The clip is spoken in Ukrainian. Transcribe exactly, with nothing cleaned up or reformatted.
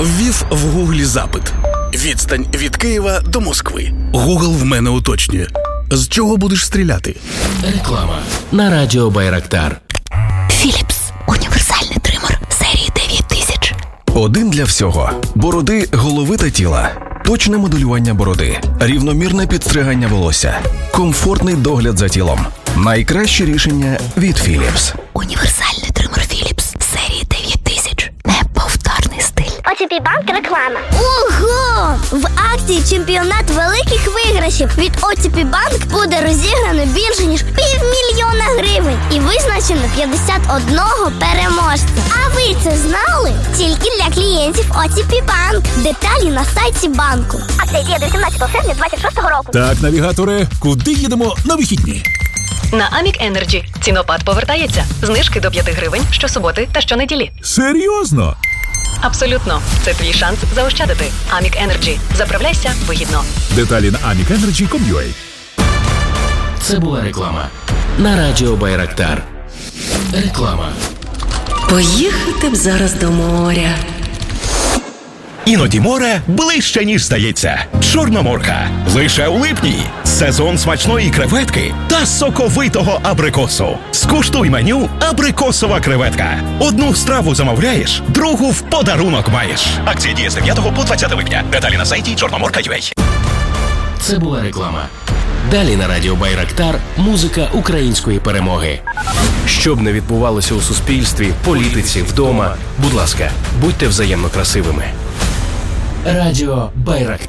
Ввів в гуглі запит. Відстань від Києва до Москви. Гугл в мене уточнює. З чого будеш стріляти? Реклама на радіо Байрактар. Філіпс. Універсальний тример серії дев'ять тисяч. Один для всього. Бороди, голови та тіла. Точне моделювання бороди. Рівномірне підстригання волосся. Комфортний догляд за тілом. Найкраще рішення від Філіпс. Універсальний тример Філіпс серії дев'ять тисяч. Неповторний стиль. о ті пі Банк реклама. Ого! В акції «Чемпіонат великих виграшів» від о ті пі Банк буде розіграно більше, ніж півмільйона гривень. І визначено п'ятдесят одного переможця. А ви це знали? Тільки для клієнтів о ті пі Банк. Деталі на сайті банку. Акція діє до вісімнадцятого серпня двадцять шостого року. Так, навігаторе, куди їдемо на вихідні? На Амік Енерджі цінопад повертається. Знижки до п'яти гривень щосуботи та щонеділі. Серйозно? Абсолютно. Це твій шанс заощадити. Амік Енерджі. Заправляйся вигідно. Деталі на амік енерджі крапка ком крапка ю а. Це була реклама на радіо Байрактар. Реклама. Поїхати б зараз до моря. Іноді море ближче, ніж здається. Чорноморка. Лише у липні. Сезон смачної креветки та соковитого абрикосу. Скуштуй меню «Абрикосова креветка». Одну страву замовляєш, другу в подарунок маєш. Акція діє з дев'ятого по двадцяте липня. Деталі на сайті чорноморка крапка ю а. Це була реклама. Далі на радіо Байрактар музика української перемоги. Що б не відбувалося у суспільстві, політиці, вдома, будь ласка, будьте взаємно красивими. Радіо Байрактар.